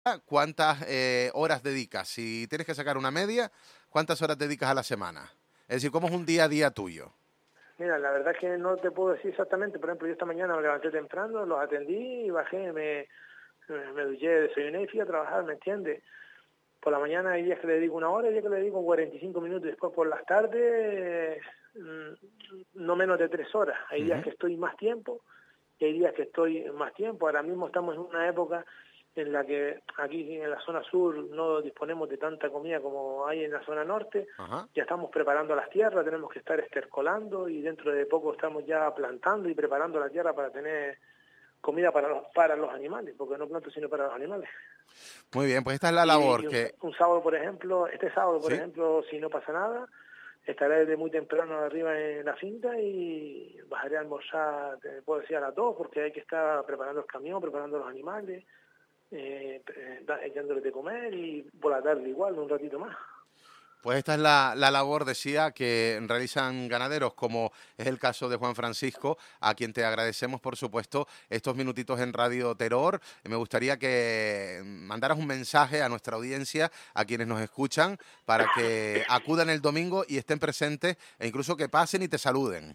¿cuántas horas dedicas? Si tienes que sacar una media, ¿cuántas horas dedicas a la semana? Es decir, ¿cómo es un día a día tuyo? Mira, la verdad es que no te puedo decir exactamente. Por ejemplo, yo esta mañana me levanté temprano, los atendí y bajé, me duché, desayuné y fui a trabajar, ¿me entiendes? Por la mañana hay días que le dedico una hora, hay días que le dedico 45 minutos. Después por las tardes, no menos de 3 horas. Hay días Ujú. que estoy más tiempo y hay días que estoy más tiempo. Ahora mismo estamos en una época en la que aquí en la zona sur no disponemos de tanta comida como hay en la zona norte. Ajá. Ya estamos preparando las tierras, tenemos que estar estercolando y dentro de poco estamos ya plantando y preparando la tierra para tener comida para los animales, porque no planto sino para los animales. Muy bien, pues esta es la Y labor que... un sábado, por ejemplo, este sábado, por Sí. ejemplo, si no pasa nada, estaré desde muy temprano arriba en la finca y bajaré a almorzar, te puedo decir, a las 2, porque hay que estar preparando el camión, preparando los animales, echándoles de comer y por la tarde igual, un ratito más. Pues esta es la labor, decía, que realizan ganaderos, como es el caso de Juan Francisco, a quien te agradecemos, por supuesto, estos minutitos en Radio Terror. Me gustaría que mandaras un mensaje a nuestra audiencia, a quienes nos escuchan, para que acudan el domingo y estén presentes e incluso que pasen y te saluden.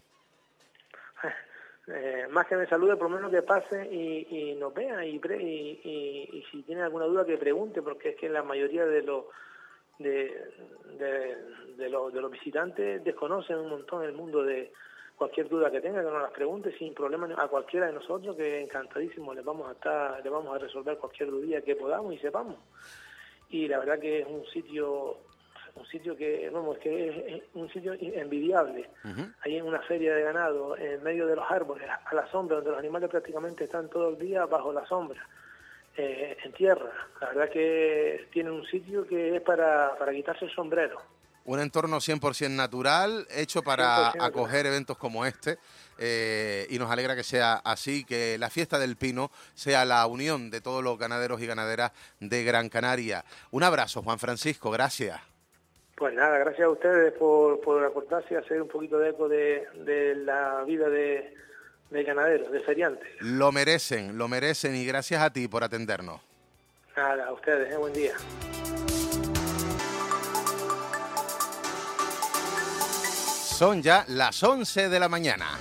Más que me salude, por lo menos que pase y nos vea y si tiene alguna duda que pregunte, porque es que la mayoría de, de los visitantes desconocen un montón el mundo. De cualquier duda que tenga, que nos las pregunte sin problema a cualquiera de nosotros, que encantadísimo le vamos a resolver cualquier duda que podamos y sepamos. Y la verdad que es un sitio que, vamos, que es un sitio envidiable. Ujú. Hay una feria de ganado en medio de los árboles, a la sombra, donde los animales prácticamente están todo el día bajo la sombra, en tierra. La verdad que tienen un sitio que es para quitarse el sombrero, Un entorno 100% natural, hecho para 100% natural. acoger eventos como este, y nos alegra que sea así, que la fiesta del Pino sea la unión de todos los ganaderos y ganaderas de Gran Canaria. Un abrazo, Juan Francisco, gracias. Pues nada, gracias a ustedes por acordarse y hacer un poquito de eco de la vida de ganaderos, de feriantes. Lo merecen y gracias a ti por atendernos. Nada, a ustedes, buen día. Son ya las 11 de la mañana.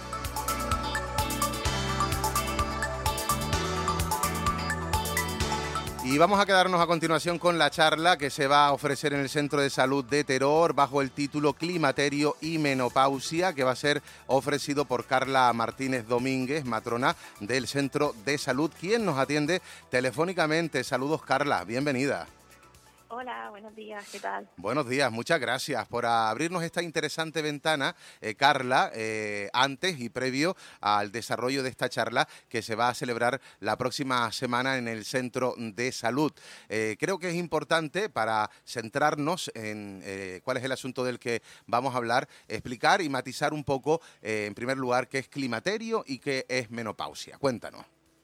Y vamos a quedarnos a continuación con la charla que se va a ofrecer en el Centro de Salud de Teror bajo el título Climaterio y Menopausia, que va a ser ofrecido por Carla Martínez Domínguez, matrona del Centro de Salud, quien nos atiende telefónicamente. Saludos, Carla, bienvenida. Hola, buenos días, ¿qué tal? Buenos días, muchas gracias por abrirnos esta interesante ventana, Carla, antes y previo al desarrollo de esta charla que se va a celebrar la próxima semana en el Centro de Salud. Creo que es importante, para centrarnos en cuál es el asunto del que vamos a hablar, explicar y matizar un poco, en primer lugar, qué es climaterio y qué es menopausia. Cuéntanos.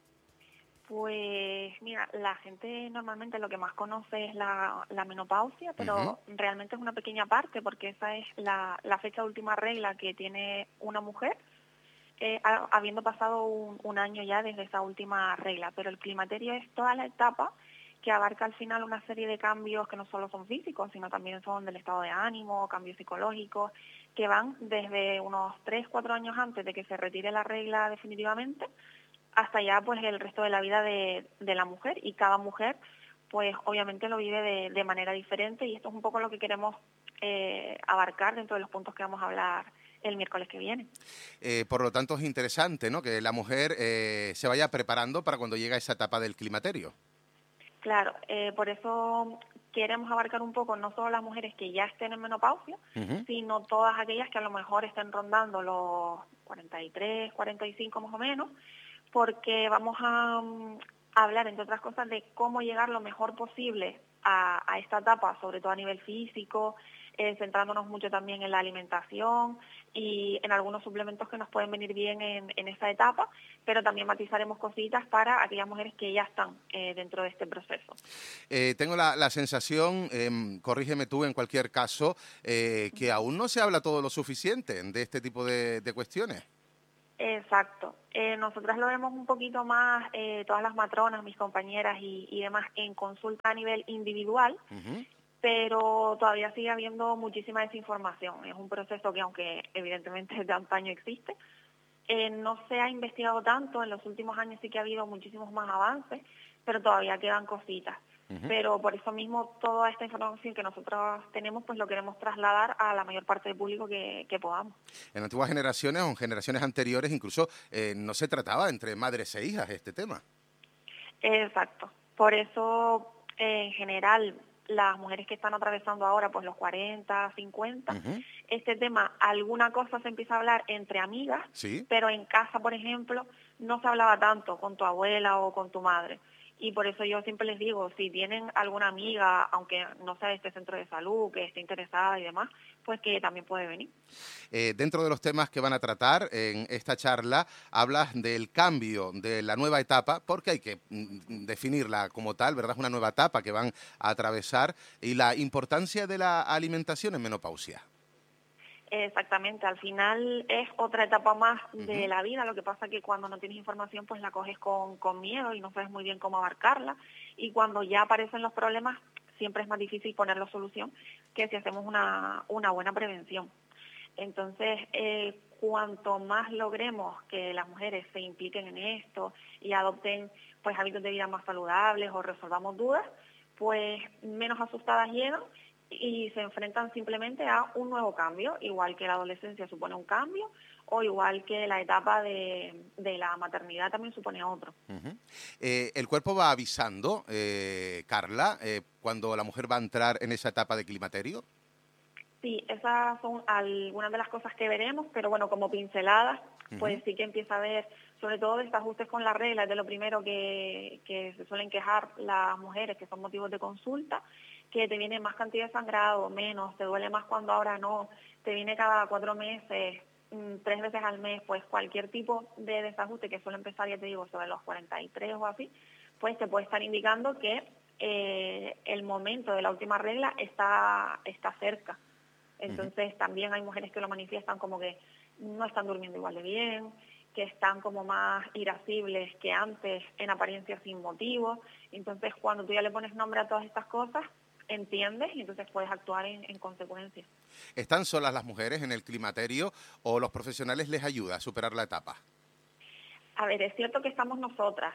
Pues mira, la gente normalmente lo que más conoce es la menopausia, Ujú. pero realmente es una pequeña parte porque esa es la fecha de última regla que tiene una mujer, habiendo pasado un año ya desde esa última regla. Pero el climaterio es toda la etapa que abarca al final una serie de cambios que no solo son físicos, sino también son del estado de ánimo, cambios psicológicos, que van desde unos 3, 4 años antes de que se retire la regla definitivamente hasta ya pues el resto de la vida de la mujer, y cada mujer pues obviamente lo vive de manera diferente, y esto es un poco lo que queremos abarcar dentro de los puntos que vamos a hablar el miércoles que viene. Por lo tanto, es interesante, ¿no?, que la mujer se vaya preparando para cuando llega esa etapa del climaterio. Claro, por eso queremos abarcar un poco no solo las mujeres que ya estén en menopausia, Ujú. sino todas aquellas que a lo mejor estén rondando los 43, 45 más o menos, porque vamos a hablar, entre otras cosas, de cómo llegar lo mejor posible a esta etapa, sobre todo a nivel físico, centrándonos mucho también en la alimentación y en algunos suplementos que nos pueden venir bien en esa etapa, pero también matizaremos cositas para aquellas mujeres que ya están dentro de este proceso. Tengo la sensación, corrígeme tú en cualquier caso, que aún no se habla todo lo suficiente de este tipo de cuestiones. Exacto. Nosotras lo vemos un poquito más, todas las matronas, mis compañeras y demás, en consulta a nivel individual, pero todavía sigue habiendo muchísima desinformación. Es un proceso que, aunque evidentemente de antaño existe, no se ha investigado tanto. En los últimos años sí que ha habido muchísimos más avances, pero todavía quedan cositas. Pero por eso mismo toda esta información que nosotros tenemos, pues lo queremos trasladar a la mayor parte del público que podamos. En antiguas generaciones o en generaciones anteriores incluso no se trataba entre madres e hijas este tema. Exacto. Por eso, en general, las mujeres que están atravesando ahora, pues los 40, 50, este tema, alguna cosa se empieza a hablar entre amigas, Sí. pero en casa, por ejemplo, no se hablaba tanto con tu abuela o con tu madre. Y por eso yo siempre les digo, si tienen alguna amiga, aunque no sea de este centro de salud, que esté interesada y demás, pues que también puede venir. Dentro de los temas que van a tratar en esta charla, hablas del cambio, de la nueva etapa, porque hay que definirla como tal, ¿verdad? Es una nueva etapa que van a atravesar, y la importancia de la alimentación en menopausia. Exactamente, al final es otra etapa más de la vida. Lo que pasa que cuando no tienes información, pues la coges con miedo y no sabes muy bien cómo abarcarla, y cuando ya aparecen los problemas siempre es más difícil ponerle solución que si hacemos una buena prevención. Entonces, cuanto más logremos que las mujeres se impliquen en esto y adopten pues hábitos de vida más saludables o resolvamos dudas, pues menos asustadas llegan y se enfrentan simplemente a un nuevo cambio, igual que la adolescencia supone un cambio, o igual que la etapa de la maternidad también supone otro. El cuerpo va avisando, Carla, cuando la mujer va a entrar en esa etapa de climaterio. Sí, esas son algunas de las cosas que veremos, pero bueno, como pinceladas, pues sí que empieza a haber, sobre todo desajustes con la regla, es de lo primero que se suelen quejar las mujeres, que son motivos de consulta, que te viene más cantidad de sangrado, menos, te duele más cuando ahora no, te viene cada 4 meses, 3 veces al mes, pues cualquier tipo de desajuste que suele empezar, ya te digo, sobre los 43 o así, pues te puede estar indicando que el momento de la última regla está cerca. Entonces también hay mujeres que lo manifiestan como que no están durmiendo igual de bien, que están como más irascibles que antes, en apariencia sin motivo. Entonces cuando tú ya le pones nombre a todas estas cosas, entiendes y entonces puedes actuar en consecuencia. ¿Están solas las mujeres en el climaterio o los profesionales les ayudan a superar la etapa? A ver, es cierto que estamos nosotras,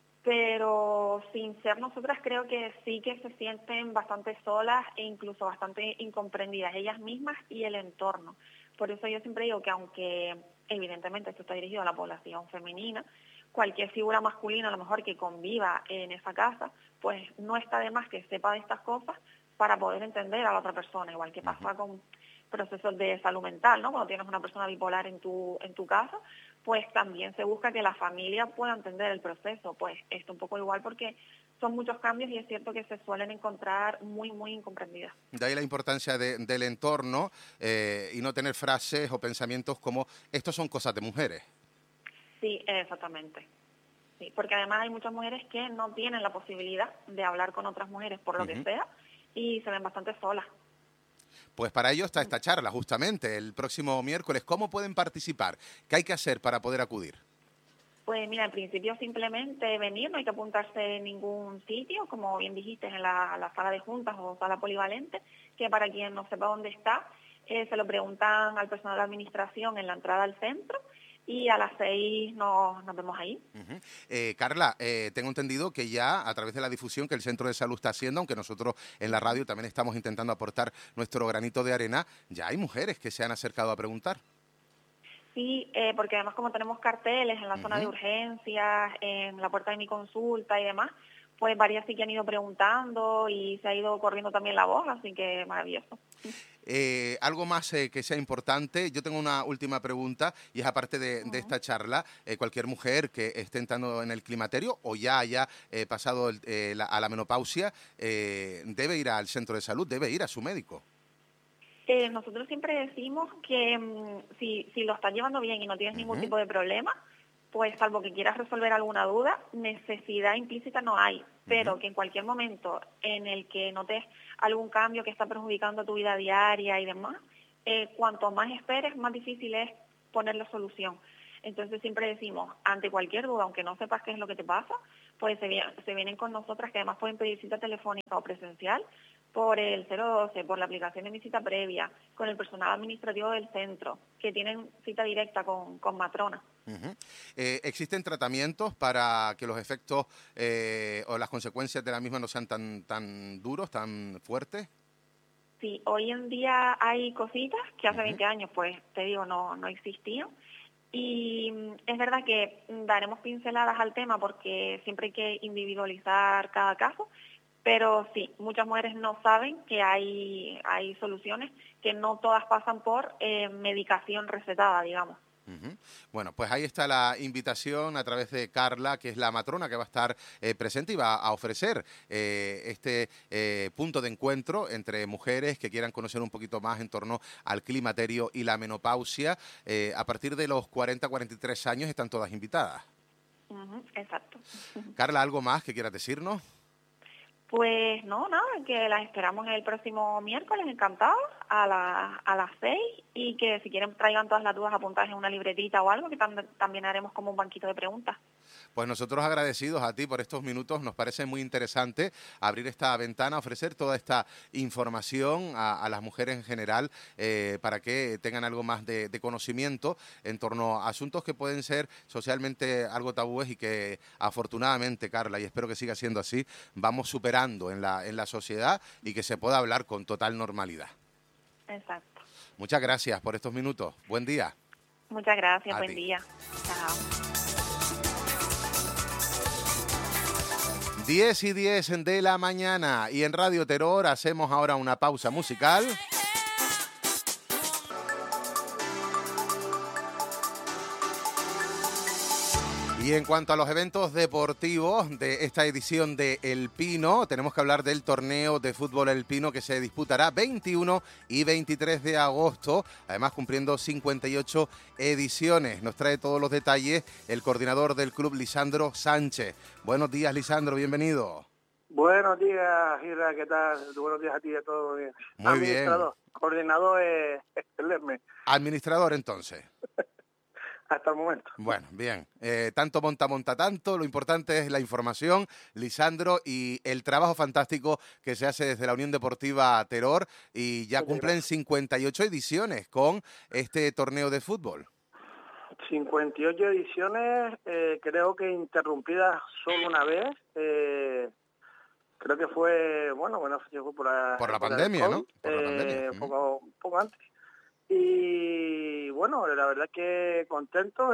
pero sin ser nosotras creo que sí que se sienten bastante solas e incluso bastante incomprendidas ellas mismas y el entorno. Por eso yo siempre digo que aunque evidentemente esto está dirigido a la población femenina, cualquier figura masculina a lo mejor que conviva en esa casa, pues no está de más que sepa de estas cosas para poder entender a la otra persona, igual que pasa con procesos de salud mental, ¿no? Cuando tienes una persona bipolar en tu casa, pues también se busca que la familia pueda entender el proceso. Pues esto un poco igual porque son muchos cambios y es cierto que se suelen encontrar muy, muy incomprendidas. De ahí la importancia del entorno y no tener frases o pensamientos como «estos son cosas de mujeres». Sí, exactamente. Sí, porque además hay muchas mujeres que no tienen la posibilidad de hablar con otras mujeres por lo que sea y se ven bastante solas. Pues para ello está esta charla, justamente, el próximo miércoles. ¿Cómo pueden participar? ¿Qué hay que hacer para poder acudir? Pues mira, en principio simplemente venir, no hay que apuntarse en ningún sitio, como bien dijiste, en la sala de juntas o sala polivalente, que para quien no sepa dónde está, se lo preguntan al personal de administración en la entrada al centro y a las 6 nos vemos ahí. Carla, tengo entendido que ya a través de la difusión que el Centro de Salud está haciendo, aunque nosotros en la radio también estamos intentando aportar nuestro granito de arena, ya hay mujeres que se han acercado a preguntar. Sí, porque además como tenemos carteles en la zona de urgencias, en la puerta de mi consulta y demás, pues varias sí que han ido preguntando y se ha ido corriendo también la voz, así que maravilloso. Algo más que sea importante, yo tengo una última pregunta y es aparte de esta charla, cualquier mujer que esté entrando en el climaterio o ya haya pasado a la menopausia, debe ir al centro de salud, debe ir a su médico. Nosotros siempre decimos que si lo estás llevando bien y no tienes ningún tipo de problema, pues salvo que quieras resolver alguna duda, necesidad implícita no hay, pero que en cualquier momento en el que notes algún cambio que está perjudicando tu vida diaria y demás, cuanto más esperes, más difícil es ponerle solución. Entonces siempre decimos, ante cualquier duda, aunque no sepas qué es lo que te pasa, pues se vienen con nosotras, que además pueden pedir cita telefónica o presencial por el 012, por la aplicación de mi cita previa, con el personal administrativo del centro, que tienen cita directa con matrona. Ujú. ¿Existen tratamientos para que los efectos o las consecuencias de la misma no sean tan duros, tan fuertes? Sí, hoy en día hay cositas que hace Ujú. 20 años, pues te digo, no existían. Y es verdad que daremos pinceladas al tema porque siempre hay que individualizar cada caso, pero sí, muchas mujeres no saben que hay soluciones que no todas pasan por medicación recetada, digamos. Ujú. Bueno, pues ahí está la invitación a través de Carla, que es la matrona que va a estar presente y va a ofrecer este punto de encuentro entre mujeres que quieran conocer un poquito más en torno al climaterio y la menopausia. A partir de los 40-43 años están todas invitadas. Ujú, exacto. Carla, ¿algo más que quieras decirnos? Pues no, nada, que las esperamos el próximo miércoles, encantados, a las 6, y que si quieren traigan todas las dudas apuntadas en una libretita o algo, que también haremos como un banquito de preguntas. Pues nosotros agradecidos a ti por estos minutos. Nos parece muy interesante abrir esta ventana, ofrecer toda esta información a las mujeres en general para que tengan algo más de conocimiento en torno a asuntos que pueden ser socialmente algo tabúes y que afortunadamente, Carla, y espero que siga siendo así, vamos superando en la sociedad y que se pueda hablar con total normalidad. Exacto. Muchas gracias por estos minutos. Buen día. Muchas gracias, A buen ti. día. Chao. 10:10 de la mañana y en Radio Terror hacemos ahora una pausa musical. Y en cuanto a los eventos deportivos de esta edición de El Pino, tenemos que hablar del torneo de fútbol El Pino que se disputará 21 y 23 de agosto, además cumpliendo 58 ediciones. Nos trae todos los detalles el coordinador del club, Lisandro Sánchez. Buenos días, Lisandro, bienvenido. Buenos días, Ira, ¿qué tal? Buenos días a ti y a todos. Muy bien. Administrador, coordinador es Lerme, Administrador, entonces. hasta el momento. Bueno, bien. Tanto monta tanto. Lo importante es la información, Lisandro, y el trabajo fantástico que se hace desde la Unión Deportiva Terror. Y ya Muchas cumplen gracias. 58 ediciones con este torneo de fútbol. 58 ediciones, creo que interrumpidas solo una vez. Creo que fue, bueno, fue por la Por la época del pandemia, COVID, ¿no? Por la pandemia. poco antes. Y bueno, la verdad que contentos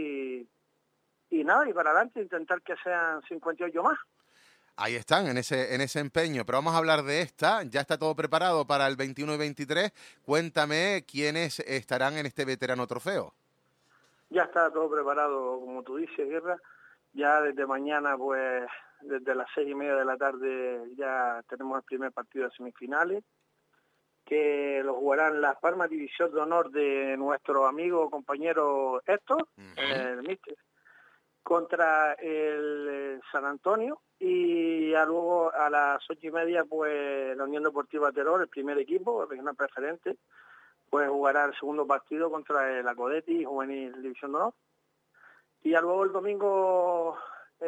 y nada, y para adelante, intentar que sean 58 más. Ahí están, en ese empeño. Pero vamos a hablar de esta. Ya está todo preparado para el 21 y 23. Cuéntame quiénes estarán en este veterano trofeo. Ya está todo preparado, como tú dices, Guerra. Ya desde mañana, pues, desde las 6:30 de la tarde ya tenemos el primer partido de semifinales, que lo jugarán Las Palmas, División de Honor de nuestro amigo, compañero Héctor, el míster, contra el San Antonio, y ya luego a las 8:30, pues, la Unión Deportiva Terror, el primer equipo, el regional preferente, pues jugará el segundo partido contra el Acodeti, Juvenil División de Honor. Y ya luego el domingo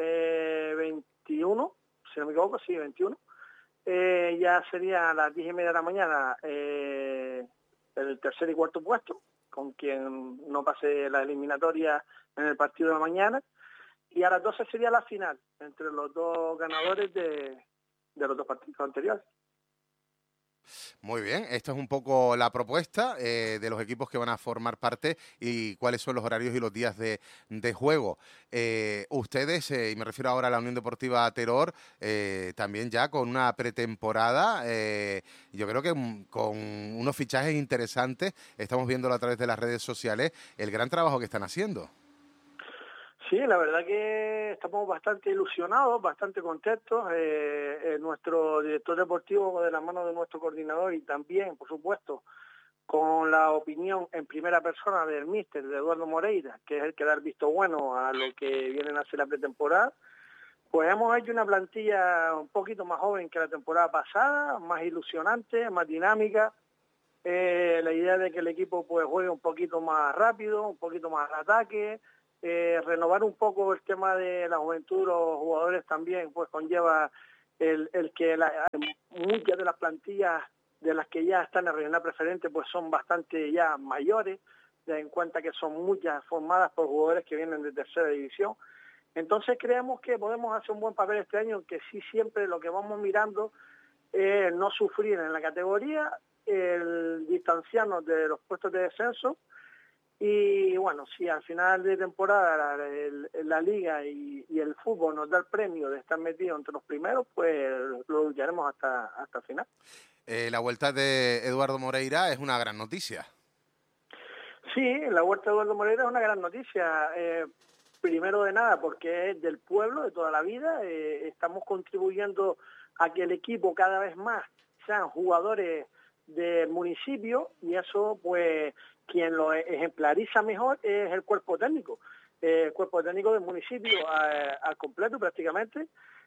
21, si no me equivoco, sí, 21, ya sería a las 10:30 de la mañana el tercer y cuarto puesto, con quien no pase la eliminatoria en el partido de la mañana, y a las 12 sería la final, entre los dos ganadores de los dos partidos anteriores. Muy bien, esta es un poco la propuesta de los equipos que van a formar parte y cuáles son los horarios y los días de juego. Ustedes, y me refiero ahora a la Unión Deportiva Terror, también ya con una pretemporada, yo creo que con unos fichajes interesantes, estamos viéndolo a través de las redes sociales, el gran trabajo que están haciendo. Sí, la verdad que estamos bastante ilusionados, bastante contentos. Nuestro director deportivo, de la mano de nuestro coordinador, y también, por supuesto, con la opinión en primera persona del míster, de Eduardo Moreira, que es el que da el visto bueno a lo que vienen a hacer la pretemporada, pues hemos hecho una plantilla un poquito más joven que la temporada pasada, más ilusionante, más dinámica, la idea de que el equipo pues juegue un poquito más rápido, un poquito más al ataque, renovar un poco el tema de la juventud, los jugadores también pues conlleva el que muchas de las plantillas de las que ya están en regional preferente pues son bastante ya mayores, ten en cuenta que son muchas formadas por jugadores que vienen de tercera división. Entonces creemos que podemos hacer un buen papel este año, que sí siempre lo que vamos mirando es no sufrir en la categoría, el distanciarnos de los puestos de descenso y bueno, si al final de temporada la liga y el fútbol nos da el premio de estar metidos entre los primeros, pues lo lucharemos hasta el final. La vuelta de Eduardo Moreira es una gran noticia. Sí, la vuelta de Eduardo Moreira es una gran noticia. Primero de nada porque es del pueblo de toda la vida, estamos contribuyendo a que el equipo cada vez más sean jugadores del municipio y eso pues quien lo ejemplariza mejor es el cuerpo técnico del municipio al completo prácticamente.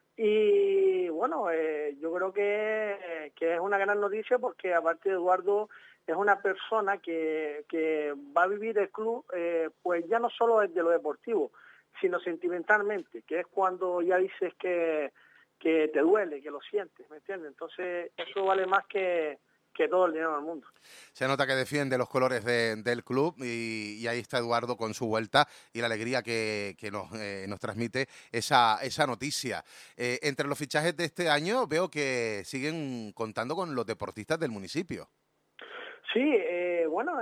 Y bueno, yo creo que es una gran noticia porque aparte de Eduardo es una persona que va a vivir el club pues ya no solo desde lo deportivo, sino sentimentalmente, que es cuando ya dices que te duele, que lo sientes, ¿me entiendes? Entonces eso vale más que todo el dinero del mundo. Se nota que defiende los colores del club y ahí está Eduardo con su vuelta y la alegría que nos transmite esa noticia. Entre los fichajes de este año veo que siguen contando con los deportistas del municipio. Sí, bueno,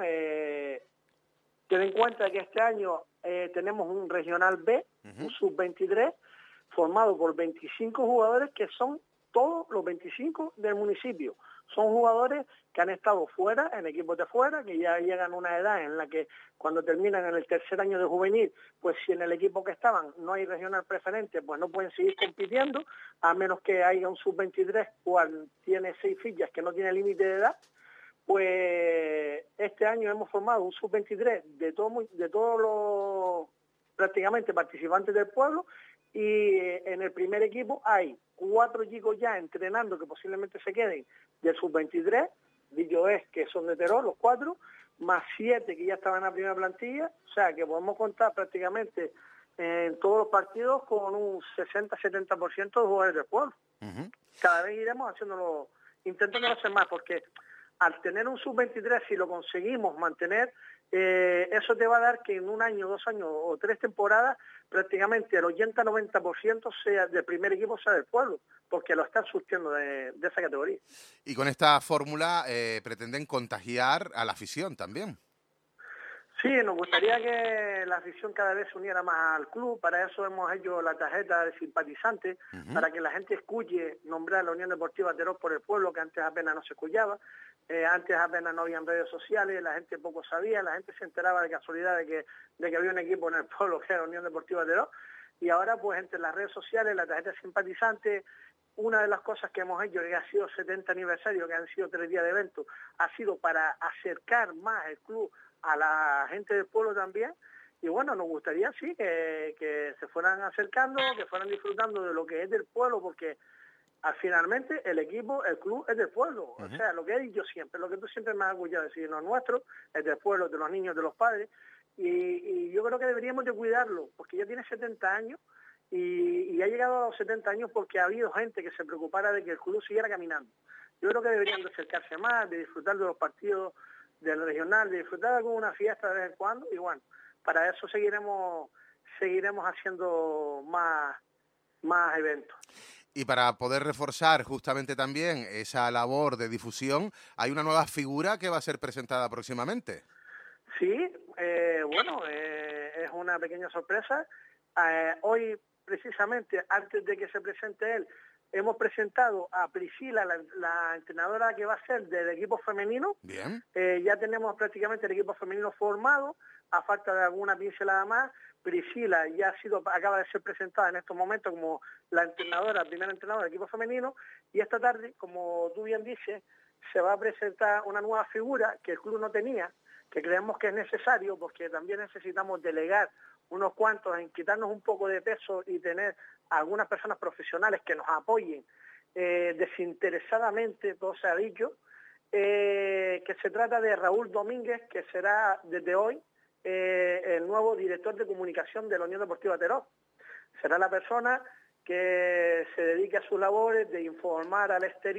ten en cuenta que este año tenemos un regional B, un sub-23, formado por 25 jugadores que son todos los 25 del municipio. Son jugadores que han estado fuera, en equipos de fuera, que ya llegan a una edad en la que cuando terminan en el tercer año de juvenil, pues si en el equipo que estaban no hay regional preferente, pues no pueden seguir compitiendo, a menos que haya un sub-23, cual tiene 6 fichas que no tiene límite de edad. Pues este año hemos formado un sub-23 de todos los prácticamente participantes del pueblo y en el primer equipo hay 4 chicos ya entrenando que posiblemente se queden del sub-23, dicho es que son de Terol los 4, más 7 que ya estaban en la primera plantilla, o sea que podemos contar prácticamente en todos los partidos con un 60-70% de jugadores del pueblo. Cada vez iremos intentándolo hacer más, porque al tener un sub-23, si lo conseguimos mantener, eso te va a dar que en un año, 2 años o 3 temporadas, prácticamente el 80-90% sea del primer equipo, sea del pueblo, porque lo están surtiendo de esa categoría. Y con esta fórmula pretenden contagiar a la afición también. Sí, nos gustaría que la afición cada vez se uniera más al club, para eso hemos hecho la tarjeta de simpatizante, para que la gente escuche nombrar a la Unión Deportiva Terol por el pueblo, que antes apenas no se escuchaba, antes apenas no habían redes sociales, la gente poco sabía, la gente se enteraba de casualidad de que había un equipo en el pueblo que era la Unión Deportiva Terol, y ahora pues entre las redes sociales, la tarjeta de simpatizante, una de las cosas que hemos hecho, que ha sido 70 aniversario, que han sido 3 días de evento, ha sido para acercar más el club a la gente del pueblo también, y bueno, nos gustaría sí que se fueran acercando, que fueran disfrutando de lo que es del pueblo, porque finalmente el equipo, el club es del pueblo, o sea, lo que he dicho siempre, lo que tú siempre me has escuchado decir, lo nuestro es del pueblo, de los niños, de los padres, y yo creo que deberíamos de cuidarlo, porque ya tiene 70 años, y ha llegado a los 70 años porque ha habido gente que se preocupara de que el club siguiera caminando. Yo creo que deberían de acercarse más, de disfrutar de los partidos del regional, de disfrutar con una fiesta de vez en cuando, y bueno, para eso seguiremos haciendo más eventos. Y para poder reforzar justamente también esa labor de difusión, hay una nueva figura que va a ser presentada próximamente. Sí, bueno, es una pequeña sorpresa. Hoy, precisamente, antes de que se presente él, hemos presentado a Priscila, la entrenadora que va a ser del equipo femenino. Bien. Ya tenemos prácticamente el equipo femenino formado, a falta de alguna pincelada más. Priscila ya acaba de ser presentada en estos momentos como la primera entrenadora del equipo femenino, y esta tarde, como tú bien dices, se va a presentar una nueva figura que el club no tenía, que creemos que es necesario, porque también necesitamos delegar unos cuantos en quitarnos un poco de peso y tener algunas personas profesionales que nos apoyen desinteresadamente, todo se ha dicho, que se trata de Raúl Domínguez, que será desde hoy el nuevo director de comunicación de la Unión Deportiva Terós. Será la persona que se dedique a sus labores de informar al exterior